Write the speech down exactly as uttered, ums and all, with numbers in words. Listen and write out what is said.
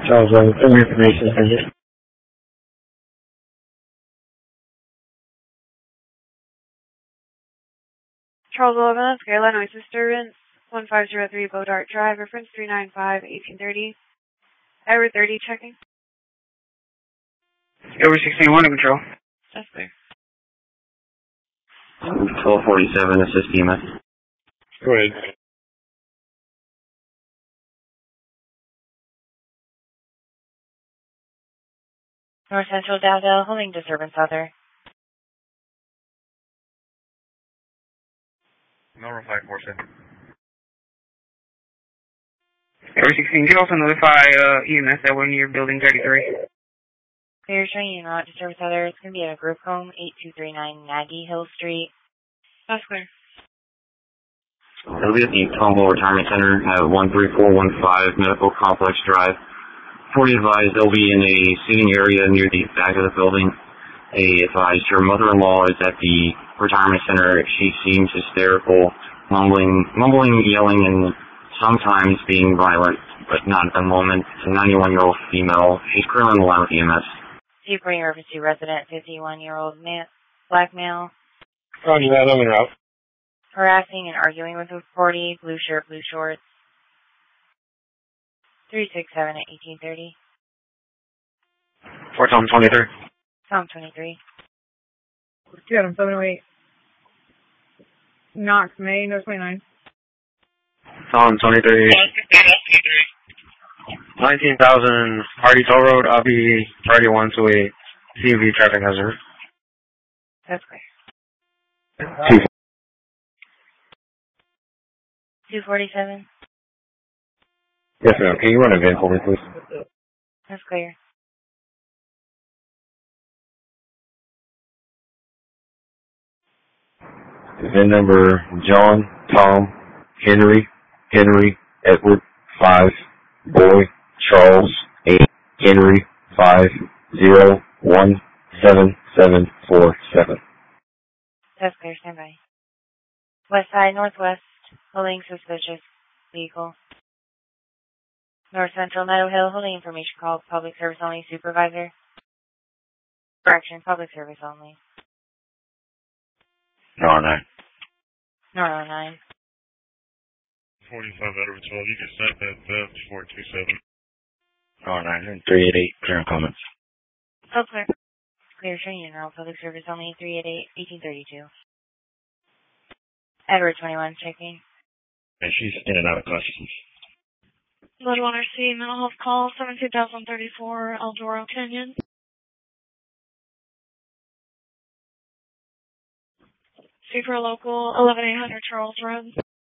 Charles, um, some information for you. Charles eleven, Skyline Noise Disturbance, one five zero three Bodart Drive, reference three nine five, eighteen thirty. Edward thirty, checking. Over sixteen one to control. Suspect. twelve forty-seven, this is T M S. Go ahead. North Central Dowdell, holding disturbance out there. Number five four seven. Over sixteen, you also notify uh, E M S that we're near building thirty-three. Clear train, not disturbance out there. It's going to be at a group home, eight two three nine Nagy Hill Street. That's clear. It'll be at the Tomball Retirement Center at one three four one five Medical Complex Drive. Before you advise, they'll be in a seating area near the back of the building. They advise your mother-in-law is at the retirement center. She seems hysterical, mumbling, mumbling, yelling, and sometimes being violent, but not at the moment. It's a ninety-one-year-old female. She's currently on the line with E M S. Seaport University resident, fifty-one-year-old man, black male. Roger that, I'm out. Harassing and arguing with a forty, blue shirt, blue shorts. three six seven at eighteen thirty. Fort Tom twenty-three. Tom twenty-three. two Adam seven oh eight. Knox, May, no twenty-nine. Tom twenty-three. nineteen thousand Hardy Toll Road, I'll be Friday one to a C V traffic hazard. That's clear. Two. two forty-seven. Yes, ma'am. Can you run a V I N for me, please? That's clear. V I N number John, Tom, Henry, Henry, Edward, five, Boy, Charles, eight, Henry, five, zero, one, seven, seven, four, seven. That's clear. Stand by. West side, northwest, holding suspicious vehicle. North Central Meadow Hill, holding information call, public service only, supervisor. Correction, public service only. No, no. Nor oh nine. forty-five Edward twelve, you can set that theft four two seven. No, no. three eight eight, clear comments. Oh, clear. Clear train general, public service only, three eight eight, eighteen thirty-two. Edward twenty-one, checking. And she's in and out of consciousness. Blood one R C, mental health call, seventeen thousand thirty-four, Eldoro Canyon. Super local, eleven eight hundred Charles Road.